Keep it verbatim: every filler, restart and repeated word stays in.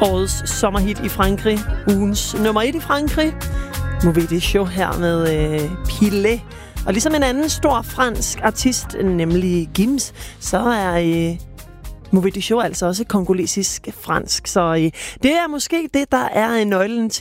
Årets sommerhit i Frankrig. Ugens nummer et i Frankrig. Movies Show her med øh, Pile. Og ligesom en anden stor fransk artist, nemlig Gims, så er øh, Movies Show altså også kongolesisk fransk. Så øh, det er måske det, der er nøglen til